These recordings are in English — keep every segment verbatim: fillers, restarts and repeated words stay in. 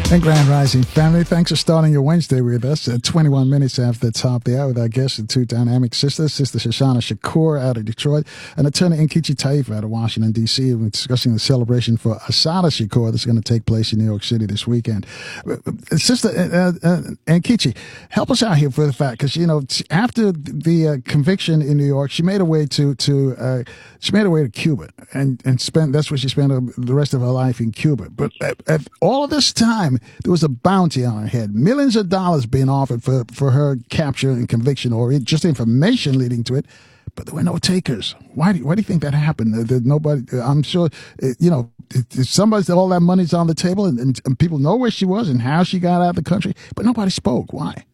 And Grand Rising family, thanks for starting your Wednesday with us at twenty-one minutes after the top of the hour with our guests, the two dynamic sisters, Sister Shoshana Shakur out of Detroit and Attorney Nkechi Taifa out of Washington, D C We're discussing the celebration for Assata Shakur that's going to take place in New York City this weekend. Sister uh, uh, Nkechi, help us out here for the fact, because, you know, after the uh, conviction in New York, she made her way to, to uh, she made her way to Cuba and, and spent, that's where she spent the rest of her life in Cuba. But at, at all of this time, there was a bounty on her head, millions of dollars being offered for, for her capture and conviction, or just information leading to it. But there were no takers. Why do, why do you think that happened? There, there, nobody, I'm sure, you know, if somebody said all that money's on the table and, and, and people know where she was and how she got out of the country, but nobody spoke. Why?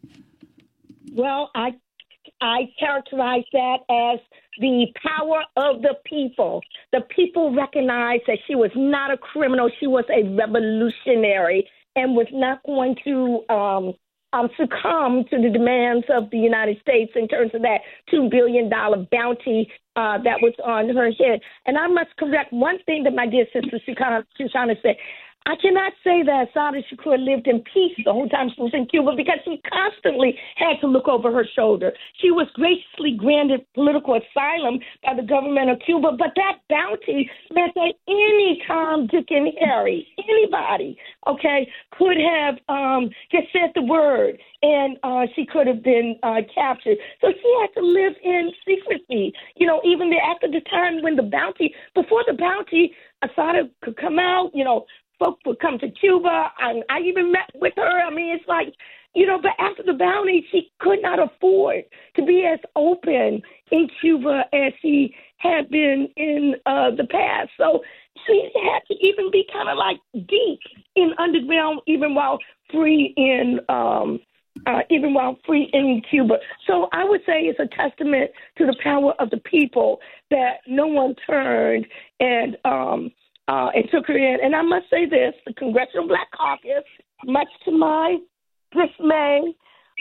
Well, I I characterize that as the power of the people. The people recognized that she was not a criminal. She was a revolutionary and was not going to um, um, succumb to the demands of the United States in terms of that two billion dollars bounty uh, that was on her head. And I must correct one thing that my dear sister Shoshana said. I cannot say that Assata Shakur lived in peace the whole time she was in Cuba, because she constantly had to look over her shoulder. She was graciously granted political asylum by the government of Cuba, but that bounty meant that any Tom, Dick, and Harry, anybody, okay, could have um, just said the word, and uh, she could have been uh, captured. So she had to live in secrecy. You know, even the, after the time when the bounty, before the bounty, Assata could come out, you know, folks would come to Cuba. I, I even met with her. I mean, it's like, you know, but after the bounty, she could not afford to be as open in Cuba as she had been in uh, the past. So she had to even be kind of like deep in underground, even while free in um, uh, even while free in Cuba. So I would say it's a testament to the power of the people that no one turned and um, Uh, and took her in. And I must say this, the Congressional Black Caucus, much to my dismay,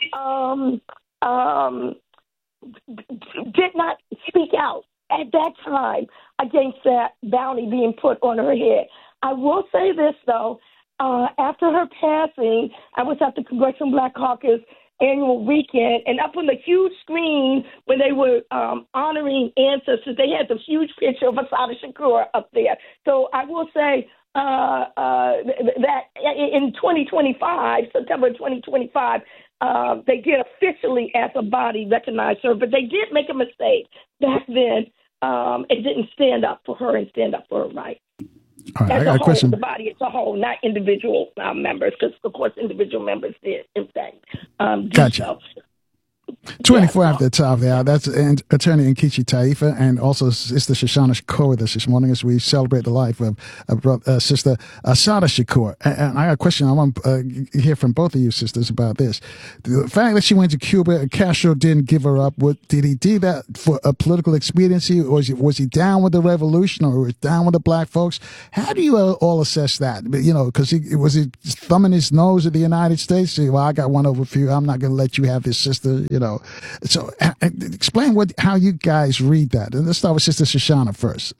um, um, did not speak out at that time against that bounty being put on her head. I will say this, though. Uh, after her passing, I was at the Congressional Black Caucus annual weekend, and up on the huge screen when they were um, honoring ancestors, they had the huge picture of Assata Shakur up there. So I will say uh, uh, that in twenty twenty-five, September twenty twenty-five, uh, they did officially, as a body, recognize her, but they did make a mistake back then. Um, it didn't stand up for her and stand up for her rights. All right, as I got a a whole, question. the body as a whole, not individual uh, members, because, of course, individual members did, in fact, um, do Gotcha. so. twenty-four Yeah. after the top of the hour. That's and Attorney Nkechi Taifa and also Sister Shoshana Shakur with us this morning as we celebrate the life of, of uh, Sister Assata Shakur. And, and I got a question. I want to uh, hear from both of you sisters about this. The fact that she went to Cuba, Castro didn't give her up. What, did he do that for a political expediency, or was he, was he down with the revolution, or was he down with the black folks? How do you all assess that? You know, because he was he thumbing his nose at the United States? Say, well, I got one over for you. I'm not going to let you have this, sister. You know. So uh, explain what how you guys read that. And let's start with Sister Shoshana first.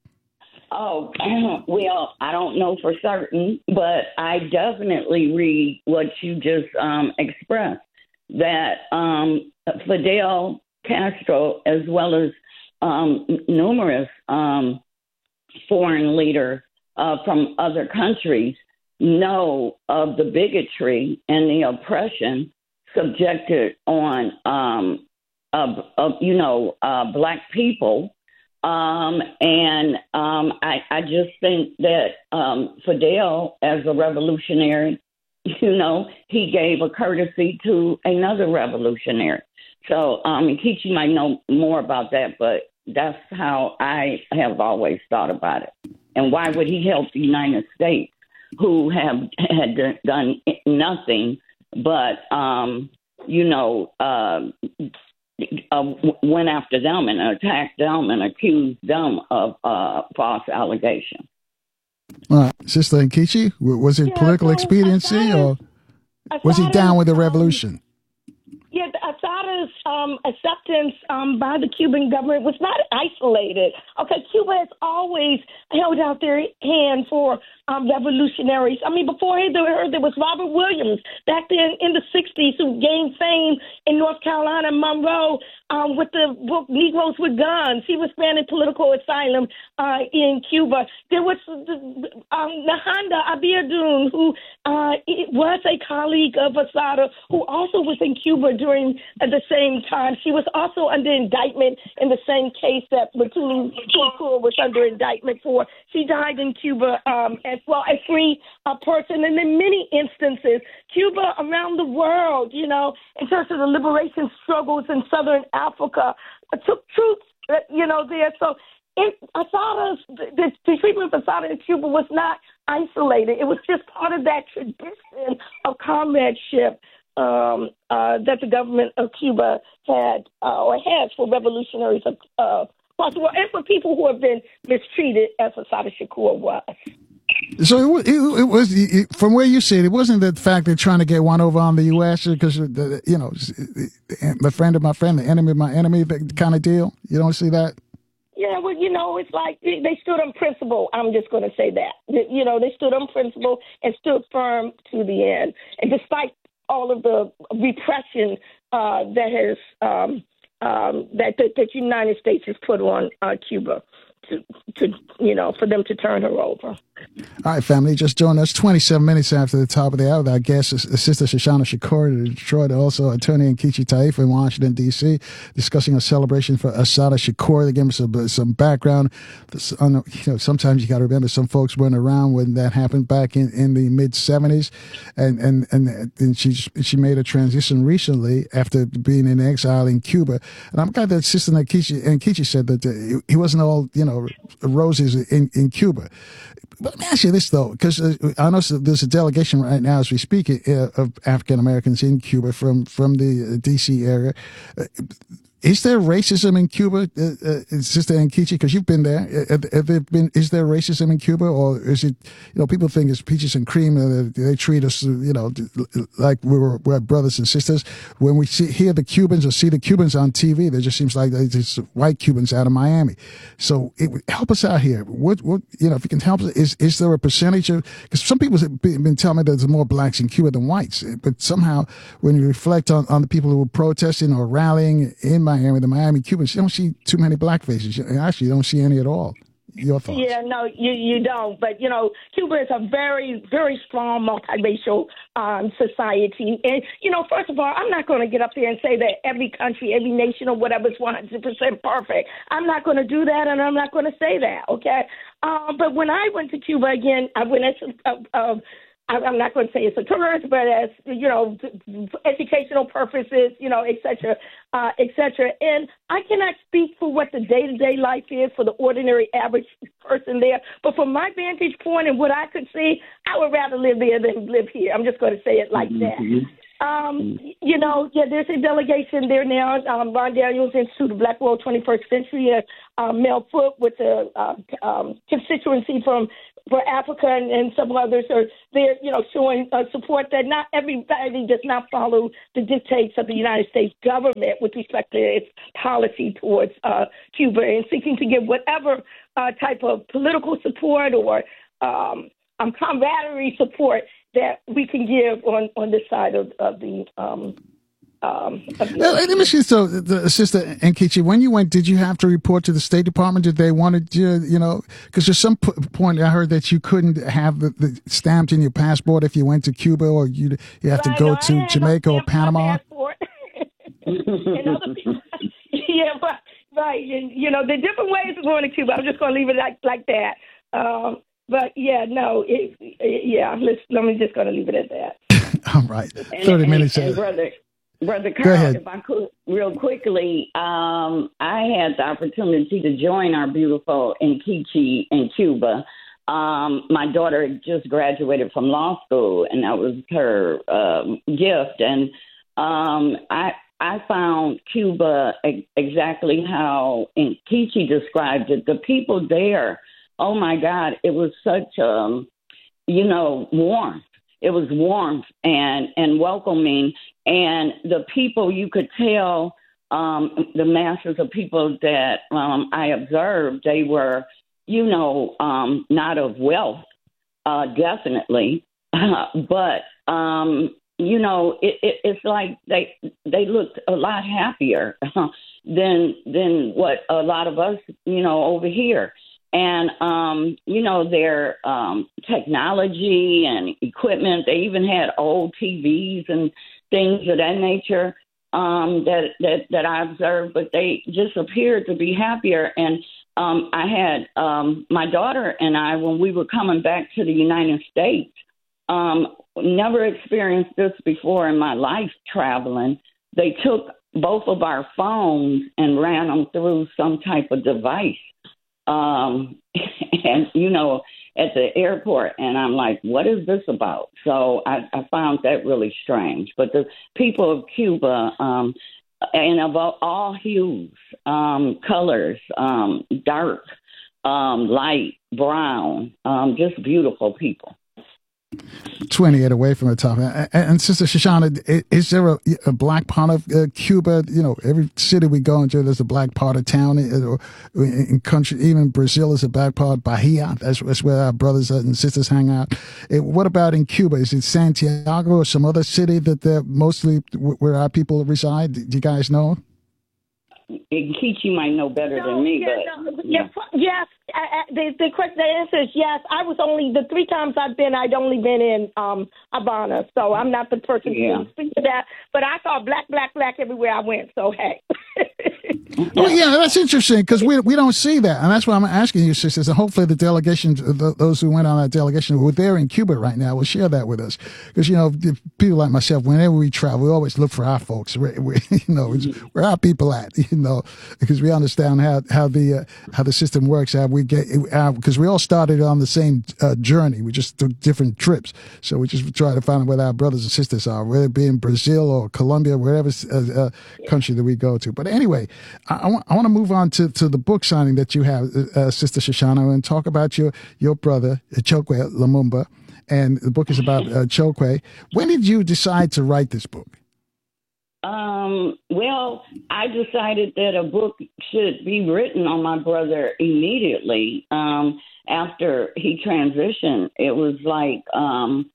Oh, well, I don't know for certain, but I definitely read what you just um, expressed, that um, Fidel Castro, as well as um, numerous um, foreign leaders uh, from other countries, know of the bigotry and the oppression subjected on, um, of, of, you know, uh, black people. Um, and um, I, I just think that um, Fidel, as a revolutionary, you know, he gave a courtesy to another revolutionary. So um, Nkechi might know more about that, but that's how I have always thought about it. And why would he help the United States, who have had done nothing but, um, you know, uh, uh, went after them and attacked them and accused them of uh, false allegations. All right. Sister Nkechi, was it Yeah, political so expediency, Assata, or was he down with the um, revolution? Yeah, Assata um, acceptance um, by the Cuban government was not isolated. Okay, Cuba has always held out their hand for um, revolutionaries. I mean, before there, there was Robert Williams back then in the sixties who gained fame in North Carolina, Monroe, um, with the book Negroes with Guns. He was granted political asylum uh, in Cuba. There was um, Nahanda Abiodun, who uh, was a colleague of Asada, who also was in Cuba during at the same time. She was also under indictment in the same case that Mutulu Shakur was under indictment for. She died in Cuba um, as well, a free uh, person. And in many instances, Cuba around the world, you know, in terms of the liberation struggles in Southern Africa, uh, took troops, uh, you know, there. So it, Asada's, the, the treatment of Asada in Cuba was not isolated. It was just part of that tradition of comradeship um, uh, that the government of Cuba had uh, or has for revolutionaries of, uh, across the world, and for people who have been mistreated, as Assata Shakur was. So it, it, it was, it, from where you see it, it wasn't the fact they're trying to get one over on the U S because, the, you know, the friend of my friend, the enemy of my enemy, the kind of deal. You don't see that? Yeah, well, you know, it's like they stood on principle. I'm just going to say that. You know, they stood on principle and stood firm to the end. And despite all of the repression uh, that has um, um, that, that that United States has put on uh, Cuba, to to you know, for them to turn her over. All right, family, just join us twenty-seven minutes after the top of the hour. Our guest is Sister Shoshana Shakur in Detroit, also attorney Nkechi Taifa in Washington, D C, discussing a celebration for Assata Shakur. They give us some, some background. You know, sometimes you got to remember some folks weren't around when that happened back in, in the mid-seventies, and, and, and, and she she made a transition recently after being in exile in Cuba. And I'm glad that Sister Nkechi, Nkechi said that uh, he wasn't all, you know, roses in, in Cuba. But let me ask you this, though, because uh, I know there's a delegation right now as we speak uh, of African Americans in Cuba from, from the uh, D C area. Uh, Is there racism in Cuba, uh, uh, Sister Nkechi? Because you've been there. Have, have there been? Is there racism in Cuba, or is it? You know, people think it's peaches and cream. Uh, they treat us, you know, like we were we're brothers and sisters. When we see hear the Cubans or see the Cubans on T V, there just seems like they're just white Cubans out of Miami. So it, help us out here. What what you know, if you can help us, is is there a percentage of? Because some people have been telling me there's more blacks in Cuba than whites, but somehow when you reflect on on the people who were protesting or rallying in Miami. Miami, the Miami Cubans, you don't see too many black faces. Actually, you don't see any at all. Your thoughts? Yeah, no, you, you don't. But, you know, Cuba is a very, very strong multiracial um, society. And, you know, first of all, I'm not going to get up there and say that every country, every nation or whatever is one hundred percent perfect. I'm not going to do that, and I'm not going to say that, okay? Uh, but when I went to Cuba, again, I went as a, a, a I'm not going to say it's a tourist, but as, you know, educational purposes, you know, et cetera, uh, et cetera. And I cannot speak for what the day-to-day life is for the ordinary average person there. But from my vantage point and what I could see, I would rather live there than live here. I'm just going to say it like mm-hmm. that. Um, you know, yeah, there's a delegation there now. Um, Ron Daniels Institute of Black World twenty-first Century, uh, uh, Mel Foote with the uh, um, constituency from for Africa and, and some others are there, you know, showing uh, support that not everybody does not follow the dictates of the United States government with respect to its policy towards uh, Cuba, and seeking to give whatever uh, type of political support or um, um, camaraderie support that we can give on, on this side of, of the um Um, well, let me see. So, the, Sister Nkechi, when you went, did you have to report to the State Department? Did they want you, you know, because there's some p- point I heard that you couldn't have the, the stamped in your passport if you went to Cuba, or you you have right, to go no, to Jamaica or Panama. and other people, yeah, but, right. And, you know, the different ways of going to Cuba. I'm just going to leave it like like that. Um, but yeah, no, it, it, yeah. Let's let me just going to leave it at that. All right, thirty and, minutes. And, and brother. Brother Carl, if I could, real quickly, um, I had the opportunity to join our beautiful Nkechi in Cuba. Um, my daughter just graduated from law school, and that was her um, gift. And um, I I found Cuba ex- exactly how Nkechi described it. The people there, oh my God, it was such, um, you know, warmth. It was warmth and, and welcoming. And the people, you could tell um, the masses of people that um, I observed, they were, you know, um, not of wealth, uh, definitely, but um, you know, it, it, it's like they they looked a lot happier than than what a lot of us, you know, over here. And, um, you know, their um, technology and equipment, they even had old T Vs and things of that nature um, that, that, that I observed, but they just appeared to be happier. And um, I had um, my daughter and I, when we were coming back to the United States, um, never experienced this before in my life traveling. They took both of our phones and ran them through some type of device. Um, and, you know, at the airport, and I'm like, what is this about? So I, I found that really strange. But the people of Cuba, um, and of all, all hues, um, colors, um, dark, um, light, brown, um, just beautiful people. twenty-eight away from the top. And, and Sister Shoshana, is there a, a black part of uh, Cuba? You know, every city we go into, there's a black part of town. Or in country, even Brazil is a black part. Bahia, that's, that's where our brothers and sisters hang out. It, what about in Cuba? Is it Santiago or some other city that they're mostly where our people reside? Do you guys know? Kichi might know better no, than me, yeah, but no, yeah. yes. I, I, the, the question, the answer is yes. I was only the three times I've been. I'd only been in um, Havana, so I'm not the person yeah. to speak to that. But I saw black, black, black everywhere I went. So hey. Oh yeah, that's interesting because we we don't see that, and that's why I'm asking you, sisters. And hopefully, the delegation, those who went on that delegation, who are there in Cuba right now, will share that with us. Because you know, people like myself, whenever we travel, we always look for our folks. We're, we, you know, it's, where our people at? You know, because we understand how how the uh, how the system works. How we get because we all started on the same uh, journey. We just took different trips, so we just try to find out where our brothers and sisters are, whether it be in Brazil or Colombia, wherever uh, uh, country that we go to. But anyway, I, I want I want to move on to, to the book signing that you have, uh, Sister Shoshana, and talk about your your brother Chokwe Lumumba, and the book is about uh, Chokwe. When did you decide to write this book? Um, well, I decided that a book should be written on my brother immediately um, after he transitioned. It was like um,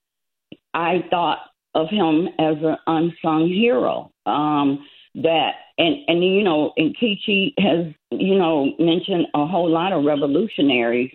I thought of him as an unsung hero. Um, that and, and you know, and Kichi has you know mentioned a whole lot of revolutionaries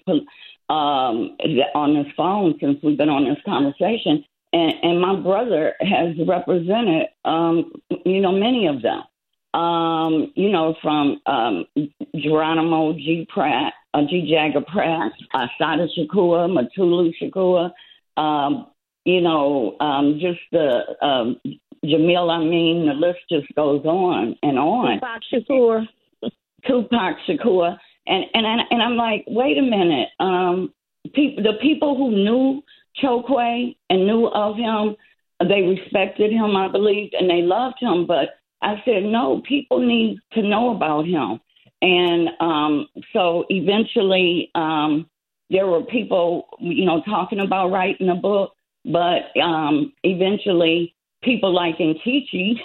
um, on this phone since we've been on this conversation. And, and my brother has represented, um, you know, many of them, um, you know, from um, Geronimo G. Pratt, uh, G. Jagger Pratt, Assata Shakur, Mutulu Shakur, um, you know, um, just the um, Jamil Amin, the list just goes on and on. Tupac Shakur. Tupac Shakur. And, and, and I'm like, wait a minute. Um, pe- the people who knew Chokwe and knew of him, they respected him, I believe, and they loved him. But I said, no, people need to know about him. And um, so eventually um, there were people, you know, talking about writing a book. But um, eventually people like Nkichi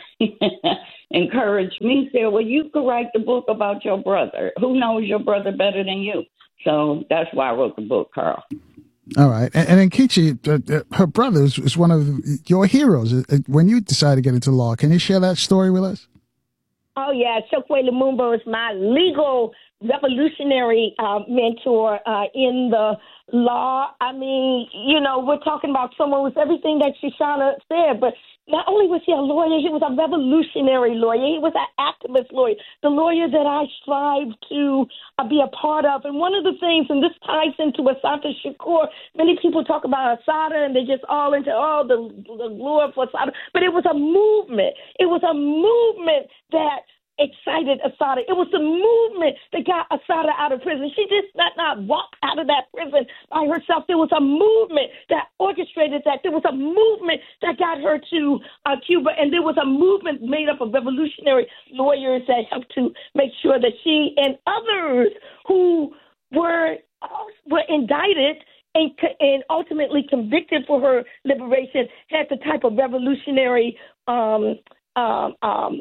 encouraged me, said, well, you could write the book about your brother. Who knows your brother better than you? So that's why I wrote the book, Carl. All right. And, and Nkichi, uh, her brother is, is one of your heroes when you decided to get into law. Can you share that story with us? Oh, yeah. Chokwe Lumumba is my legal revolutionary uh, mentor uh, in the law. I mean, you know, we're talking about someone with everything that Shoshana said, but not only was he a lawyer, he was a revolutionary lawyer. He was an activist lawyer, the lawyer that I strive to uh, be a part of. And one of the things, and this ties into Assata Shakur, many people talk about Assata and they're just all into, oh, the, the glory for Assata. But it was a movement. It was a movement that excited Assata. It was the movement that got Assata out of prison. She just did not walk out of that prison by herself. There was a movement that orchestrated that. There was a movement that got her to uh, Cuba, and there was a movement made up of revolutionary lawyers that helped to make sure that she and others who were uh, were indicted and, and ultimately convicted for her liberation had the type of revolutionary um, um, um,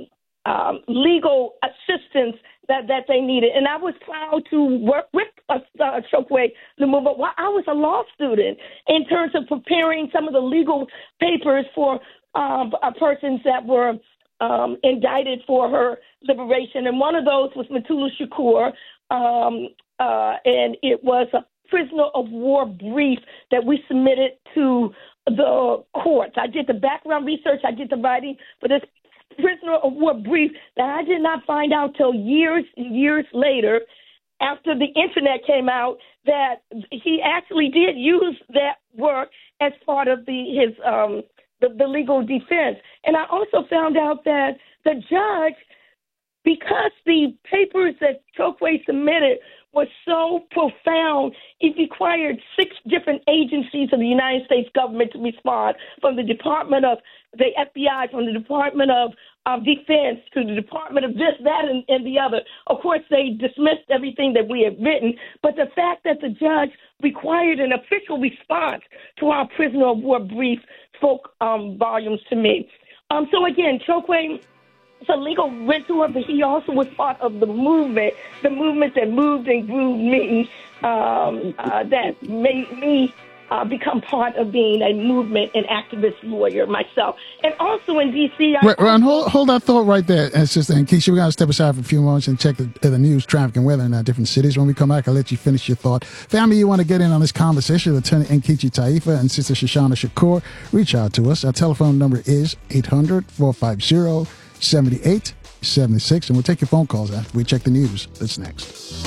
um, legal assistance that, that they needed. And I was proud to work with uh, uh, Chokwe Lumumba while I was a law student in terms of preparing some of the legal papers for um, uh, persons that were um, indicted for her liberation. And one of those was Mutulu Shakur, um, uh, and it was a prisoner of war brief that we submitted to the courts. I did the background research. I did the writing for this prisoner of war brief that I did not find out till years and years later, after the internet came out, that he actually did use that work as part of the his um, the, the legal defense. And I also found out that the judge, because the papers that Chokwe submitted was so profound, it required six different agencies of the United States government to respond, from the Department of the F B I, from the Department of um, Defense, to the Department of this, that, and, and the other. Of course, they dismissed everything that we had written, but the fact that the judge required an official response to our prisoner of war brief spoke um, volumes to me. Um, so again, Chokwe is a legal mentor, but he also was part of the movement, the movement that moved and grew me, um, uh, that made me uh, become part of being a movement and activist lawyer myself. And also in D C, I... Ron, hold, hold that thought right there, uh, Sister Nkeicha. We're going to step aside for a few moments and check the, uh, the news, traffic, and weather in our different cities. When we come back, I'll let you finish your thought. Family, you want to get in on this conversation with Attorney Nkeicha Taifa and Sister Shoshana Shakur, reach out to us. Our telephone number is eight hundred, four five zero, seven eight seven six, and we'll take your phone calls after we check the news. That's next.